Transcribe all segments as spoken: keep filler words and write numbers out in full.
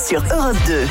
sur Europe deux.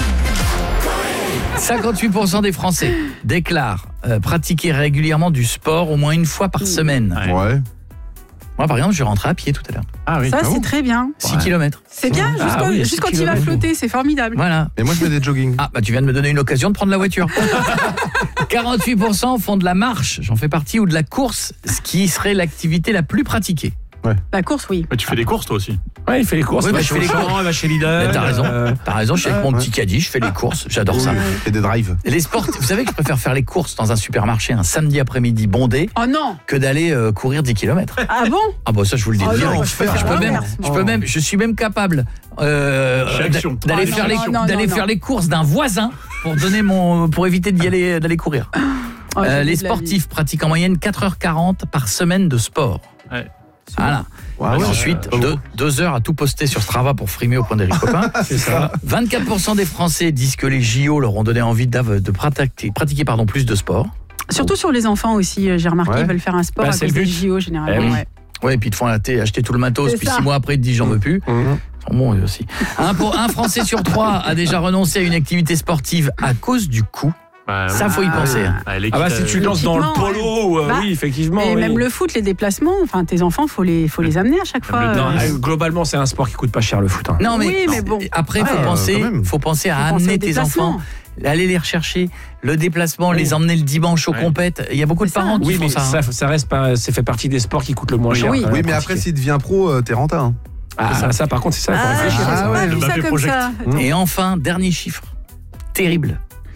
cinquante-huit pour cent des Français déclarent euh, pratiquer régulièrement du sport au moins une fois par semaine. Ouais. ouais. Moi, par exemple, je rentrais à pied tout à l'heure. Ah oui. Ça, Ah c'est bon très bien. six kilomètres. C'est bien, Ah, juste, oui, juste six quand il va kilomètres. flotter, c'est formidable. Voilà. Et moi, je mets des jogging. Ah, bah tu viens de me donner une occasion de prendre la voiture. quarante-huit pour cent font de la marche, j'en fais partie, ou de la course, ce qui serait l'activité la plus pratiquée. La course, oui. Mais tu fais des courses toi aussi. Ouais, il fait les courses. Oui, il bah, va je chez fais les Auchan, courses. il va chez Lidl. Mais t'as raison, euh, t'as raison, je suis avec mon ouais. petit caddie, je fais les courses, j'adore ça. Et des drives. Les sports, vous savez que je préfère faire les courses dans un supermarché un samedi après-midi bondé Oh non. que d'aller euh, courir dix kilomètres. Ah bon? Ah bah ça je vous le dis Oh direct. non, je, je peux, préfère je peux même, l'inverse, je peux même, je suis même capable euh, Chez Action. d'aller Oh faire non, les non, non, d'aller non, faire non. les courses d'un voisin pour donner mon pour éviter d'y aller d'aller courir. Oh, Euh, j'ai les de la sportifs pratiquent en moyenne quatre heures quarante par semaine de sport. Ouais. Voilà. Ah ouais, Ensuite, euh, deux, deux heures à tout poster sur Strava pour frimer au point des copains. C'est ça. vingt-quatre pour cent des Français disent que les J O leur ont donné envie d'av- de pratiquer, pratiquer pardon, plus de sport. Surtout sur les enfants aussi, euh, j'ai remarqué, Ouais. ils veulent faire un sport Bah, à c'est cause le des but. J O généralement. Eh oui. ouais. Ouais, et puis ils te font acheter, acheter tout le matos, C'est puis ça. six mois après ils te disent j'en veux plus. Mmh. Ils sont bons eux aussi. Un, pour, un Français sur trois a déjà renoncé à une activité sportive à cause du coût. Ouais, Ça, faut y Ah. penser. hein. Ah, Ah bah si tu te lances dans le L'équipement, polo, euh, Bah, oui effectivement. Et oui. même le foot, les déplacements, enfin tes enfants, faut les, faut les amener à chaque fois. le- non, euh, Ah, globalement c'est un sport qui coûte pas cher le foot. Hein. Non mais, Oui, mais bon. après il faut, Ah, penser, quand même. faut penser à faut penser amener au tes déplacement. enfants, aller les rechercher, le déplacement, Oui. les emmener le dimanche aux Ouais. compètes. Il y a beaucoup de C'est ça. parents qui Oui font mais ça. ça, hein. ça reste pas, ça fait partie des sports qui coûtent le moins Oui, cher. oui. euh, à Oui, mais après, pratiquer. s'il devient pro, euh, t'es renta. Hein. Ah, ça, ça par contre c'est ça. faut Ah, réfléchir. j'ai Ah pas ouais, vu le ça Mbappé comme Project. ça. Et enfin, dernier chiffre, terrible.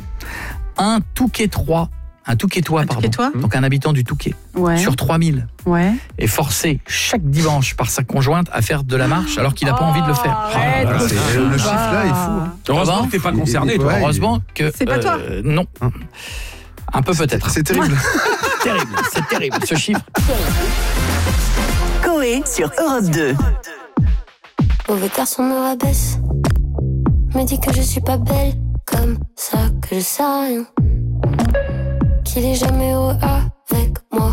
Un Touquetois, un Touquetois, Un pardon, Touquetois donc un habitant du Touquet, Ouais. sur trois mille, Ouais. est forcé chaque dimanche par sa conjointe à faire de la marche alors qu'il n'a pas envie de le faire. Arrête. Ah, c'est- c'est- le chiffre là est fou. hein. Heureusement Ah que t'es pas bon concerné Et- toi. ouais. Heureusement que... C'est pas toi. euh, Non. Un peu peut-être. C'est terrible. terrible, c'est terrible, ce chiffre. Coé sur Europe deux. Mauvais garçon me rabaisse, me dit que je suis pas belle, comme ça que je sais rien, qu'il est jamais heureux avec moi.